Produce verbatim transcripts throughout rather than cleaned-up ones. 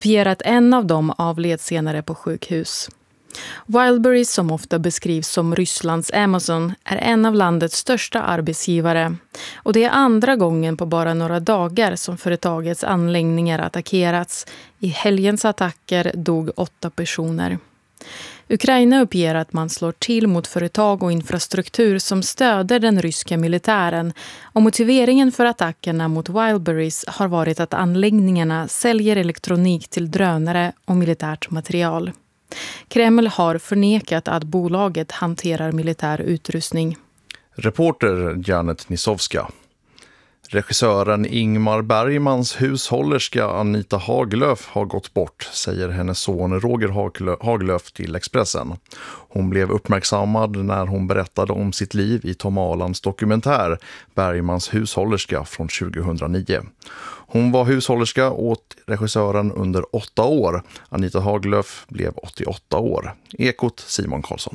Pierat en av dem avled senare på sjukhus. Wildberries, som ofta beskrivs som Rysslands Amazon, är en av landets största arbetsgivare. Och det är andra gången på bara några dagar som företagets anläggningar attackerats. I helgens attacker dog åtta personer. Ukraina uppger att man slår till mot företag och infrastruktur som stöder den ryska militären, och motiveringen för attackerna mot Wildberries har varit att anläggningarna säljer elektronik till drönare och militärt material. Kreml har förnekat att bolaget hanterar militär utrustning. Reporter Janet Nisovska. Regissören Ingmar Bergmans hushållerska Anita Haglöf har gått bort, säger hennes son Roger Haglöf till Expressen. Hon blev uppmärksammad när hon berättade om sitt liv i Tom Alands dokumentär Bergmans hushållerska från tjugohundranio. Hon var hushållerska åt regissören under åtta år. Anita Haglöf blev åttioåtta år. Ekot Simon Karlsson.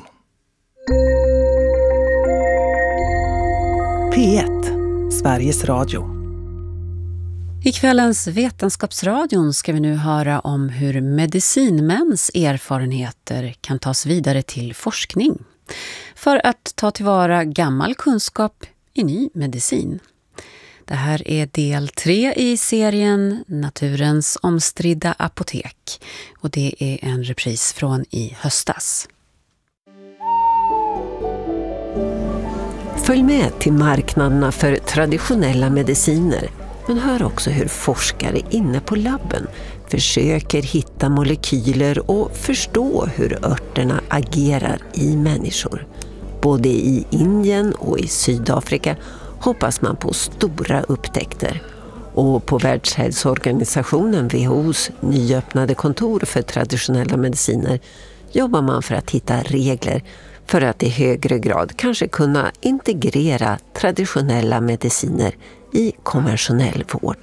P ett, Sveriges Radio. I kvällens Vetenskapsradion ska vi nu höra om hur medicinmäns erfarenheter kan tas vidare till forskning för att ta tillvara gammal kunskap i ny medicin. Det här är del tre i serien Naturens omstridda apotek, och det är en repris från i höstas. Följ med till marknaderna för traditionella mediciner, men hör också hur forskare inne på labben försöker hitta molekyler och förstå hur örterna agerar i människor. Både i Indien och i Sydafrika hoppas man på stora upptäckter. Och på Världshälsoorganisationen W H O:s nyöppnade kontor för traditionella mediciner jobbar man för att hitta regler för att i högre grad kanske kunna integrera traditionella mediciner i konventionell vård.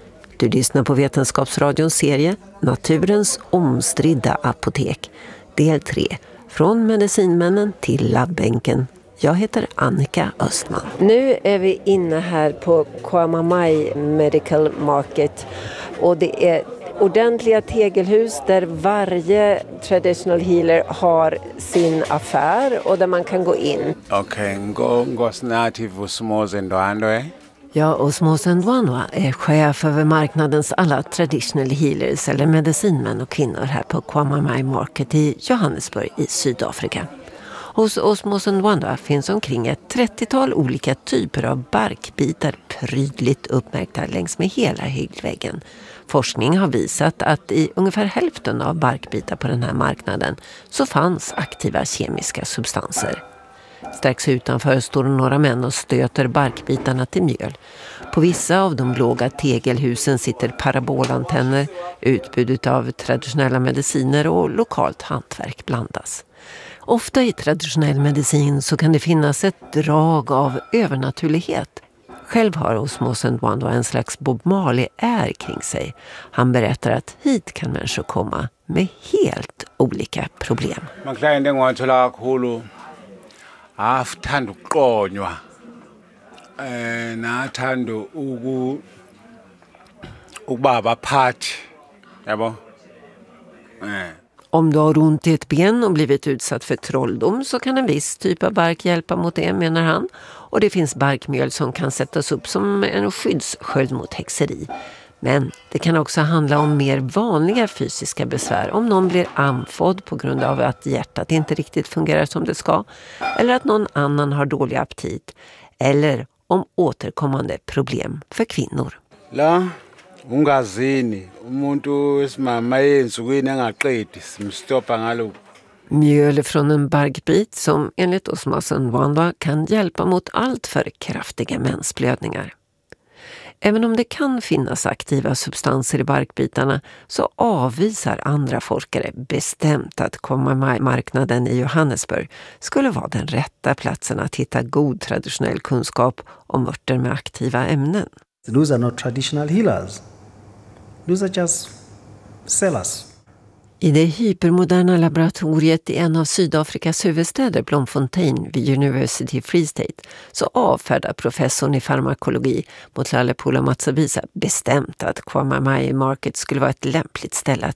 Du lyssnar på Vetenskapsradions serie Naturens omstridda apotek, del tre, från medicinmännen till labbänken. Jag heter Annika Östman. Nu är vi inne här på Kwamamai Medical Market, och det är ordentliga tegelhus där varje traditional healer har sin affär och där man kan gå in. Okej, gå gå snart till Osmosendwandwe. Ja, Osmosendwandwe är chef över marknadens alla traditional healers eller medicinmän och kvinnor här på Kwamamai Market i Johannesburg i Sydafrika. Hos Osmosendwandwe finns omkring ett trettiotal olika typer av barkbitar prydligt uppmärkta längs med hela hyllväggen. Forskning har visat att i ungefär hälften av barkbitar på den här marknaden så fanns aktiva kemiska substanser. Strax utanför står några män och stöter barkbitarna till mjöl. På vissa av de låga tegelhusen sitter parabolantenner, utbudet av traditionella mediciner och lokalt hantverk blandas. Ofta i traditionell medicin så kan det finnas ett drag av övernaturlighet. Själv har Osmosendwandwe en slags Bob Marley-är kring sig. Han berättar att hit kan människor komma med helt olika problem. Man klarar inte att hålla kolo. Aftando qonywa. Eh nathando uku ubaba party. Yabo. Eh Om du har ont i ett ben och blivit utsatt för trolldom så kan en viss typ av bark hjälpa mot det, menar han. Och det finns barkmjöl som kan sättas upp som en skyddssköld mot häxeri. Men det kan också handla om mer vanliga fysiska besvär. Om någon blir andfådd på grund av att hjärtat inte riktigt fungerar som det ska. Eller att någon annan har dålig aptit. Eller om återkommande problem för kvinnor. La ungazini umuntu esimama yensukwini engaqedi simstoppa ngalo. Mjöl från en barkbit som enligt Osmosendwandwe kan hjälpa mot allt för kraftiga mensblödningar. Även om det kan finnas aktiva substanser i barkbitarna så avvisar andra forskare bestämt att Kwamamai-marknaden i Johannesburg skulle vara den rätta platsen att hitta god traditionell kunskap om örter med aktiva ämnen. Those are not traditional healers. Those are just sellers. I det hypermoderna laboratoriet i en av Sydafrikas huvudstäder, Bloemfontein vid University Free State, så avfärdar professorn i farmakologi Motlale Pula Matsabisa bestämt att Kwamamai Market skulle vara ett lämpligt ställe att